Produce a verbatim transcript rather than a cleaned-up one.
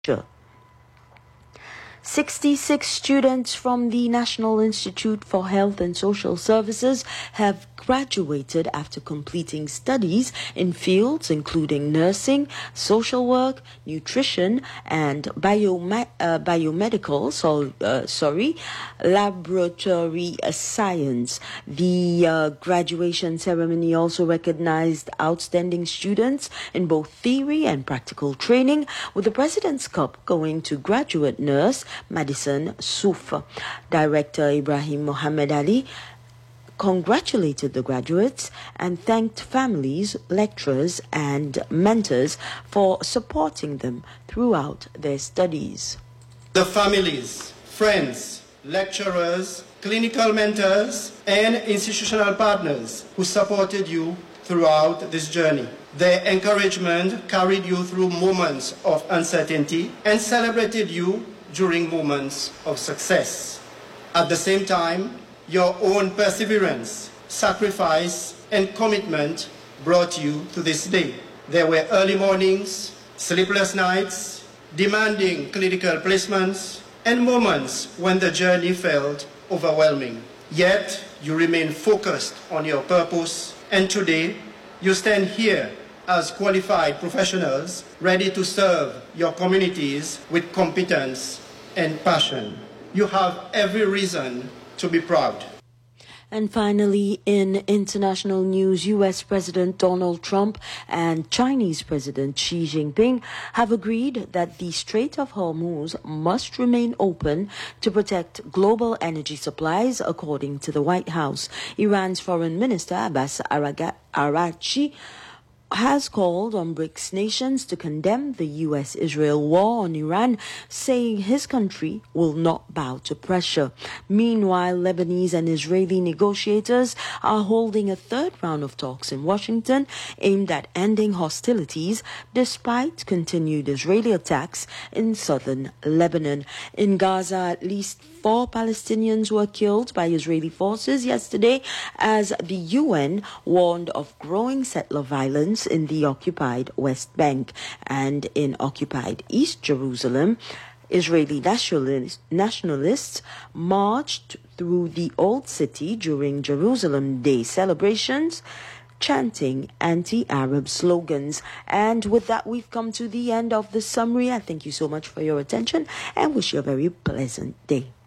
sixty-six students from the National Institute for Health and Social Services have graduated after completing studies in fields including nursing, social work, nutrition, and biome- uh, biomedical, so, uh, sorry, laboratory science. The uh, graduation ceremony also recognized outstanding students in both theory and practical training, with the President's Cup going to graduate nurse Madison Souf. Director Ibrahim Mohammed Ali congratulated the graduates and thanked families, lecturers, and mentors for supporting them throughout their studies. The families, friends, lecturers, clinical mentors, and institutional partners who supported you throughout this journey. Their encouragement carried you through moments of uncertainty and celebrated you during moments of success. At the same time, your own perseverance, sacrifice, and commitment brought you to this day. There were early mornings, sleepless nights, demanding clinical placements, and moments when the journey felt overwhelming. Yet, you remain focused on your purpose, and today, you stand here as qualified professionals ready to serve your communities with competence and passion. You have every reason to be proud. And finally, in international news, U S President Donald Trump and Chinese President Xi Jinping have agreed that the Strait of Hormuz must remain open to protect global energy supplies, according to the White House. Iran's Foreign Minister Abbas Araghchi has called on BRICS nations to condemn the U S Israel war on Iran, saying his country will not bow to pressure. Meanwhile, Lebanese and Israeli negotiators are holding a third round of talks in Washington aimed at ending hostilities despite continued Israeli attacks in southern Lebanon. In Gaza, at least four Palestinians were killed by Israeli forces yesterday as the U N warned of growing settler violence in the occupied West Bank. And in occupied East Jerusalem, Israeli nationalists, nationalists marched through the Old City during Jerusalem Day celebrations, chanting anti-Arab slogans. And with that, we've come to the end of the summary. I thank you so much for your attention and wish you a very pleasant day.